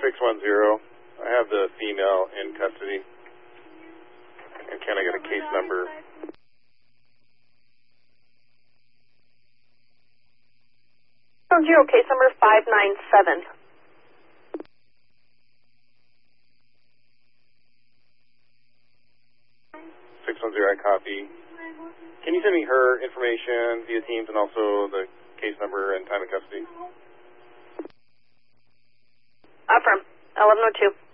610. I have the female in custody. And can I get a case number? Case number 597. 610, I copy. Can you send me her information via Teams and also the case number and time of custody? Affirm. 1102.